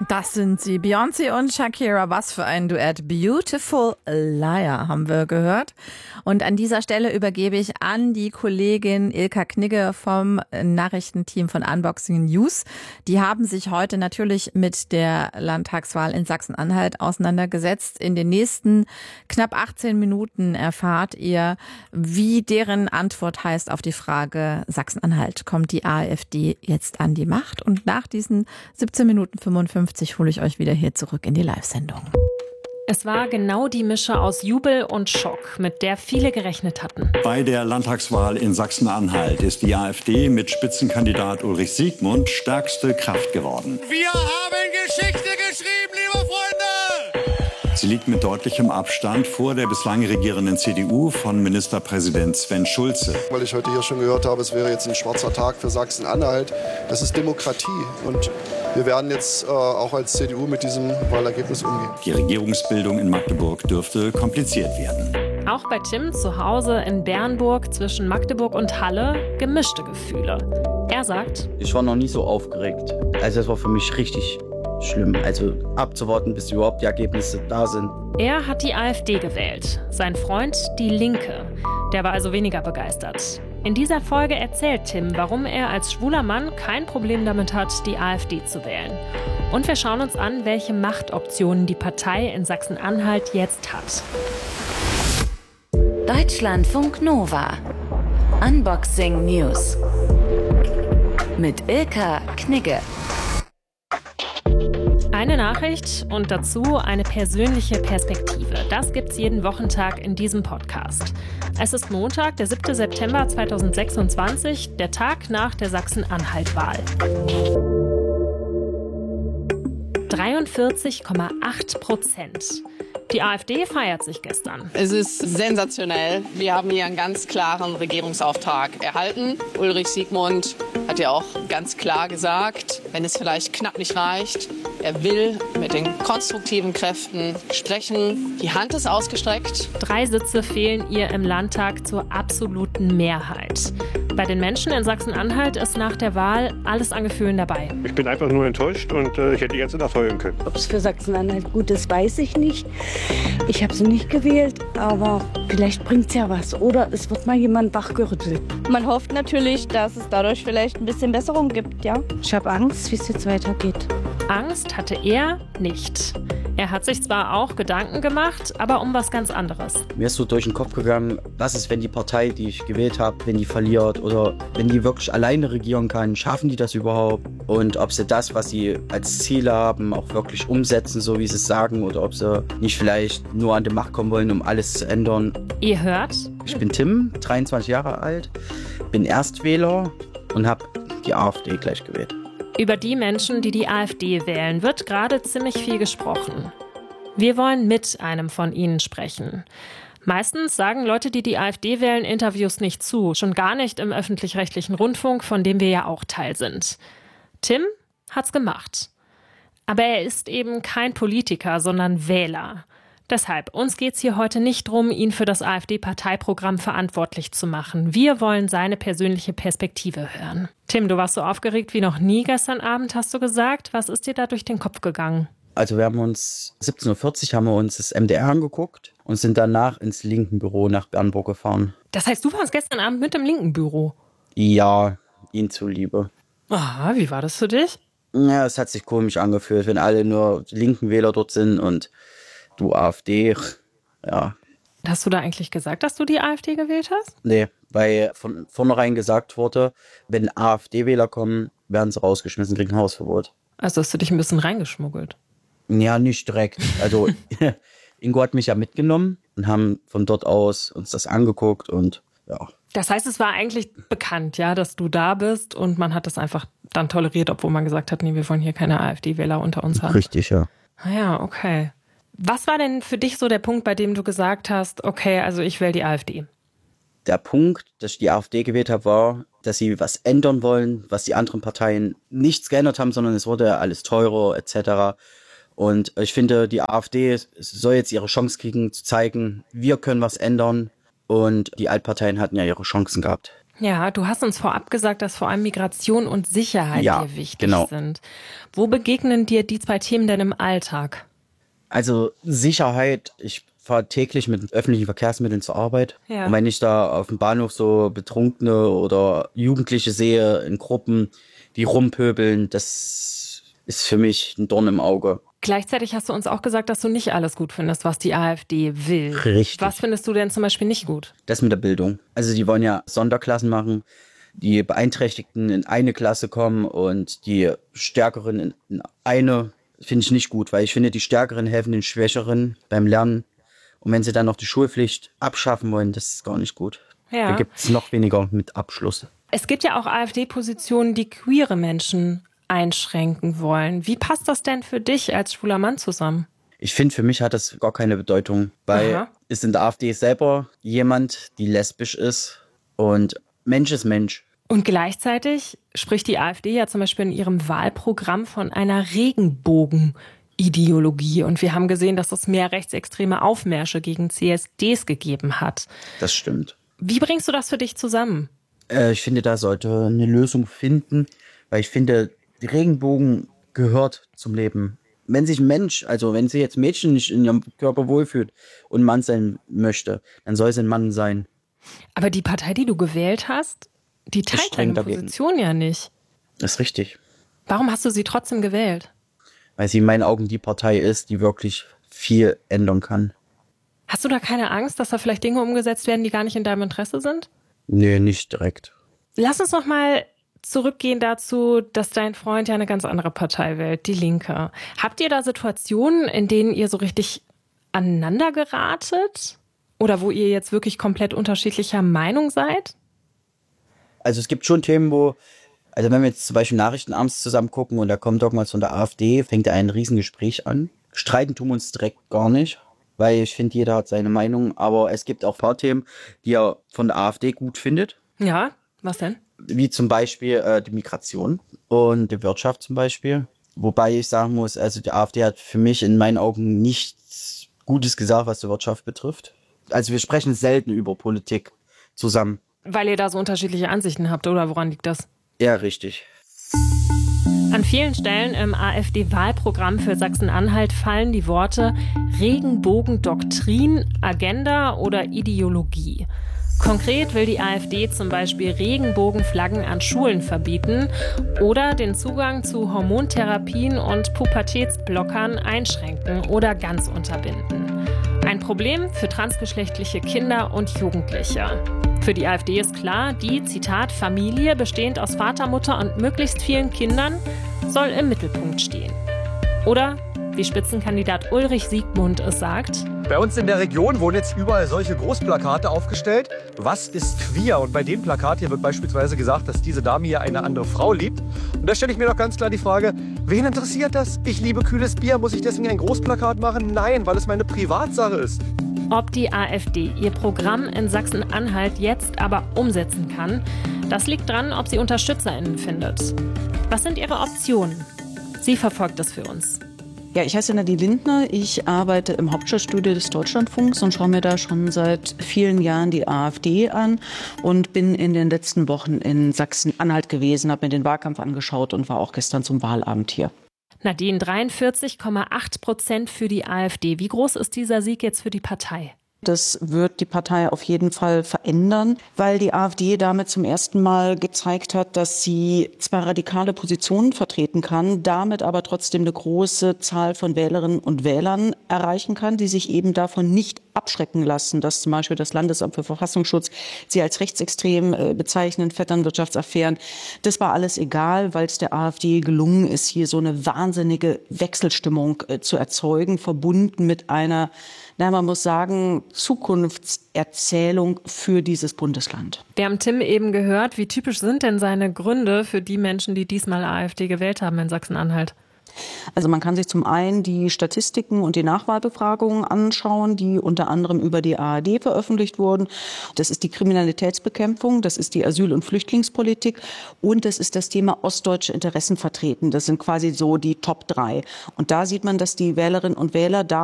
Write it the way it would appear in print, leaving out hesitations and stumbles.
Das sind sie, Beyoncé und Shakira. Was für ein Duett. Beautiful Liar haben wir gehört. Und an dieser Stelle übergebe ich an die Kollegin Ilka Knigge vom Nachrichtenteam von Unboxing News. Die haben sich heute natürlich mit der Landtagswahl in Sachsen-Anhalt auseinandergesetzt. In den nächsten knapp 18 Minuten erfahrt ihr, wie deren Antwort heißt auf die Frage: Sachsen-Anhalt, kommt die AfD jetzt an die Macht? Und nach diesen 17 Minuten 55 hole ich euch wieder hier zurück in die Live-Sendung. Es war genau die Mische aus Jubel und Schock, mit der viele gerechnet hatten. Bei der Landtagswahl in Sachsen-Anhalt ist die AfD mit Spitzenkandidat Ulrich Siegmund stärkste Kraft geworden. Wir haben Geschichte geschrieben, liebe Freunde! Sie liegt mit deutlichem Abstand vor der bislang regierenden CDU von Ministerpräsident Sven Schulze. Weil ich heute hier schon gehört habe, es wäre jetzt ein schwarzer Tag für Sachsen-Anhalt. Das ist Demokratie und wir werden jetzt auch als CDU mit diesem Wahlergebnis umgehen. Die Regierungsbildung in Magdeburg dürfte kompliziert werden. Auch bei Tim zu Hause in Bernburg zwischen Magdeburg und Halle gemischte Gefühle. Er sagt: Ich war noch nie so aufgeregt. Also es war für mich richtig schlimm. Also abzuwarten, bis überhaupt die Ergebnisse da sind. Er hat die AfD gewählt, sein Freund die Linke. Der war also weniger begeistert. In dieser Folge erzählt Tim, warum er als schwuler Mann kein Problem damit hat, die AfD zu wählen. Und wir schauen uns an, welche Machtoptionen die Partei in Sachsen-Anhalt jetzt hat. Deutschlandfunk Nova. Unboxing News. Mit Ilka Knigge. Eine Nachricht und dazu eine persönliche Perspektive. Das gibt's jeden Wochentag in diesem Podcast. Es ist Montag, der 7. September 2026, der Tag nach der Sachsen-Anhalt-Wahl. 43,8%. Die AfD feiert sich gestern. Es ist sensationell. Wir haben hier einen ganz klaren Regierungsauftrag erhalten. Ulrich Siegmund hat ja auch ganz klar gesagt, wenn es vielleicht knapp nicht reicht, er will mit den konstruktiven Kräften sprechen. Die Hand ist ausgestreckt. 3 Sitze fehlen ihr im Landtag zur absoluten Mehrheit. Bei den Menschen in Sachsen-Anhalt ist nach der Wahl alles an Gefühlen dabei. Ich bin einfach nur enttäuscht und ich hätte jetzt nachfolgen können. Ob es für Sachsen-Anhalt gut ist, weiß ich nicht. Ich habe sie nicht gewählt, aber vielleicht bringt es ja was. Oder es wird mal jemand wachgerüttelt. Man hofft natürlich, dass es dadurch vielleicht ein bisschen Besserung gibt, ja. Ich habe Angst, wie es jetzt weitergeht. Angst hatte er nicht. Er hat sich zwar auch Gedanken gemacht, aber um was ganz anderes. Mir ist so durch den Kopf gegangen, was ist, wenn die Partei, die ich gewählt habe, wenn die verliert oder wenn die wirklich alleine regieren kann, schaffen die das überhaupt? Und ob sie das, was sie als Ziele haben, auch wirklich umsetzen, so wie sie es sagen, oder ob sie nicht vielleicht nur an die Macht kommen wollen, um alles zu ändern. Ihr hört? Ich bin Tim, 23 Jahre alt, bin Erstwähler und habe die AfD gleich gewählt. Über die Menschen, die die AfD wählen, wird gerade ziemlich viel gesprochen. Wir wollen mit einem von ihnen sprechen. Meistens sagen Leute, die die AfD wählen, Interviews nicht zu, schon gar nicht im öffentlich-rechtlichen Rundfunk, von dem wir ja auch Teil sind. Tim hat's gemacht. Aber er ist eben kein Politiker, sondern Wähler. Deshalb, uns geht's hier heute nicht darum, ihn für das AfD-Parteiprogramm verantwortlich zu machen. Wir wollen seine persönliche Perspektive hören. Tim, du warst so aufgeregt wie noch nie gestern Abend, hast du gesagt. Was ist dir da durch den Kopf gegangen? Also wir haben uns 17.40 Uhr haben wir uns das MDR angeguckt und sind danach ins linken Büro nach Bernburg gefahren. Das heißt, du warst gestern Abend mit im linken Büro? Ja, ihm zuliebe. Ah, wie war das für dich? Ja, es hat sich komisch angefühlt, wenn alle nur linken Wähler dort sind und du AfD, ja. Hast du da eigentlich gesagt, dass du die AfD gewählt hast? Nee, weil von vornherein gesagt wurde, wenn AfD-Wähler kommen, werden sie rausgeschmissen, kriegen Hausverbot. Also hast du dich ein bisschen reingeschmuggelt? Ja, nicht direkt. Also Ingo hat mich ja mitgenommen und haben von dort aus uns das angeguckt und ja. Das heißt, es war eigentlich bekannt, ja, dass du da bist und man hat das einfach dann toleriert, obwohl man gesagt hat, nee, wir wollen hier keine AfD-Wähler unter uns haben. Richtig, ja. Ah ja, okay. Was war denn für dich so der Punkt, bei dem du gesagt hast, okay, also ich wähle die AfD? Der Punkt, dass ich die AfD gewählt habe, war, dass sie was ändern wollen, was die anderen Parteien nichts geändert haben, sondern es wurde alles teurer etc. Und ich finde, die AfD soll jetzt ihre Chance kriegen, zu zeigen, wir können was ändern. Und die Altparteien hatten ja ihre Chancen gehabt. Ja, du hast uns vorab gesagt, dass vor allem Migration und Sicherheit dir wichtig sind. Wo begegnen dir die zwei Themen denn im Alltag? Also Sicherheit, ich fahre täglich mit öffentlichen Verkehrsmitteln zur Arbeit. Ja. Und wenn ich da auf dem Bahnhof so Betrunkene oder Jugendliche sehe in Gruppen, die rumpöbeln, das ist für mich ein Dorn im Auge. Gleichzeitig hast du uns auch gesagt, dass du nicht alles gut findest, was die AfD will. Richtig. Was findest du denn zum Beispiel nicht gut? Das mit der Bildung. Also die wollen ja Sonderklassen machen, die Beeinträchtigten in eine Klasse kommen und die Stärkeren in eine, finde ich nicht gut, weil ich finde, die Stärkeren helfen den Schwächeren beim Lernen. Und wenn sie dann noch die Schulpflicht abschaffen wollen, das ist gar nicht gut. Ja. Da gibt es noch weniger mit Abschluss. Es gibt ja auch AfD-Positionen, die queere Menschen einschränken wollen. Wie passt das denn für dich als schwuler Mann zusammen? Ich finde, für mich hat das gar keine Bedeutung, weil ist in der AfD selber jemand, die lesbisch ist und Mensch ist Mensch. Und gleichzeitig spricht die AfD ja zum Beispiel in ihrem Wahlprogramm von einer Regenbogen-Ideologie. Und wir haben gesehen, dass es mehr rechtsextreme Aufmärsche gegen CSDs gegeben hat. Das stimmt. Wie bringst du das für dich zusammen? Ich finde, da sollte eine Lösung finden, weil ich finde, die Regenbogen gehört zum Leben. Wenn sich ein Mensch, also wenn sich jetzt Mädchen nicht in ihrem Körper wohlfühlt und ein Mann sein möchte, dann soll es ein Mann sein. Aber die Partei, die du gewählt hast, die teilt deine Position ja nicht. Das ist richtig. Warum hast du sie trotzdem gewählt? Weil sie in meinen Augen die Partei ist, die wirklich viel ändern kann. Hast du da keine Angst, dass da vielleicht Dinge umgesetzt werden, die gar nicht in deinem Interesse sind? Nee, nicht direkt. Lass uns noch mal zurückgehen dazu, dass dein Freund ja eine ganz andere Partei wählt, die Linke. Habt ihr da Situationen, in denen ihr so richtig aneinander geratet? Oder wo ihr jetzt wirklich komplett unterschiedlicher Meinung seid? Also es gibt schon Themen, wo, also wenn wir jetzt zum Beispiel Nachrichten abends zusammen gucken und da kommt irgendwas von der AfD, fängt da ein Riesengespräch an. Streiten tun wir uns direkt gar nicht, weil ich finde, jeder hat seine Meinung. Aber es gibt auch ein paar Themen, die er von der AfD gut findet. Ja, was denn? Wie zum Beispiel die Migration und die Wirtschaft zum Beispiel. Wobei ich sagen muss, also die AfD hat für mich in meinen Augen nichts Gutes gesagt, was die Wirtschaft betrifft. Also wir sprechen selten über Politik zusammen. Weil ihr da so unterschiedliche Ansichten habt, oder woran liegt das? Ja, richtig. An vielen Stellen im AfD-Wahlprogramm für Sachsen-Anhalt fallen die Worte Regenbogendoktrin, Agenda oder Ideologie. Konkret will die AfD zum Beispiel Regenbogenflaggen an Schulen verbieten oder den Zugang zu Hormontherapien und Pubertätsblockern einschränken oder ganz unterbinden. Ein Problem für transgeschlechtliche Kinder und Jugendliche. Für die AfD ist klar, die, Zitat, Familie bestehend aus Vater, Mutter und möglichst vielen Kindern soll im Mittelpunkt stehen. Oder, wie Spitzenkandidat Ulrich Siegmund es sagt: Bei uns in der Region wurden jetzt überall solche Großplakate aufgestellt. Was ist queer? Und bei dem Plakat hier wird beispielsweise gesagt, dass diese Dame hier eine andere Frau liebt. Und da stelle ich mir doch ganz klar die Frage, wen interessiert das? Ich liebe kühles Bier, muss ich deswegen ein Großplakat machen? Nein, weil es meine Privatsache ist. Ob die AfD ihr Programm in Sachsen-Anhalt jetzt aber umsetzen kann, das liegt dran, ob sie UnterstützerInnen findet. Was sind ihre Optionen? Sie verfolgt das für uns. Ja, ich heiße Nadine Lindner. Ich arbeite im Hauptstadtstudio des Deutschlandfunks und schaue mir da schon seit vielen Jahren die AfD an und bin in den letzten Wochen in Sachsen-Anhalt gewesen, habe mir den Wahlkampf angeschaut und war auch gestern zum Wahlabend hier. Nadine, 43,8% für die AfD. Wie groß ist dieser Sieg jetzt für die Partei? Das wird die Partei auf jeden Fall verändern, weil die AfD damit zum ersten Mal gezeigt hat, dass sie zwar radikale Positionen vertreten kann, damit aber trotzdem eine große Zahl von Wählerinnen und Wählern erreichen kann, die sich eben davon nicht abschrecken lassen, dass zum Beispiel das Landesamt für Verfassungsschutz sie als rechtsextrem bezeichnen, Vetternwirtschaftsaffären. Das war alles egal, weil es der AfD gelungen ist, hier so eine wahnsinnige Wechselstimmung zu erzeugen, verbunden mit einer, man muss sagen, Zukunftserzählung für dieses Bundesland. Wir haben Tim eben gehört. Wie typisch sind denn seine Gründe für die Menschen, die diesmal AfD gewählt haben in Sachsen-Anhalt? Also man kann sich zum einen die Statistiken und die Nachwahlbefragungen anschauen, die unter anderem über die ARD veröffentlicht wurden. Das ist die Kriminalitätsbekämpfung, das ist die Asyl- und Flüchtlingspolitik und das ist das Thema ostdeutsche Interessen vertreten. Das sind quasi so die Top 3. Und da sieht man, dass die Wählerinnen und Wähler da